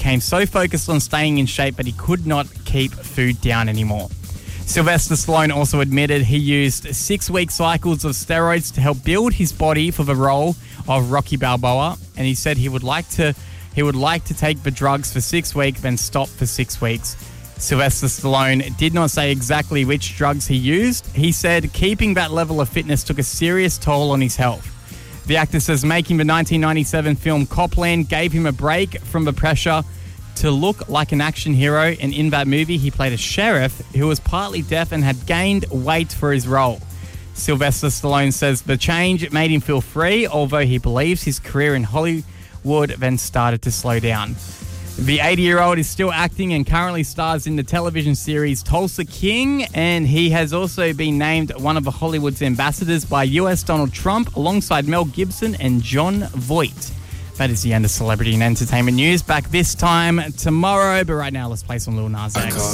became so focused on staying in shape that he could not keep food down anymore. Sylvester Stallone also admitted he used 6-week cycles of steroids to help build his body for the role of Rocky Balboa, and he said he would like to take the drugs for 6 weeks, then stop for 6 weeks. Sylvester Stallone did not say exactly which drugs he used. He said keeping that level of fitness took a serious toll on his health. The actor says making the 1997 film Copland gave him a break from the pressure to look like an action hero, and in that movie he played a sheriff who was partly deaf and had gained weight for his role. Sylvester Stallone says the change made him feel free, although he believes his career in Hollywood then started to slow down. The 80-year-old is still acting and currently stars in the television series Tulsa King, and he has also been named one of Hollywood's ambassadors by US Donald Trump alongside Mel Gibson and Jon Voight. That is the end of celebrity and entertainment news. Back this time tomorrow, but right now let's play some Lil Nas X.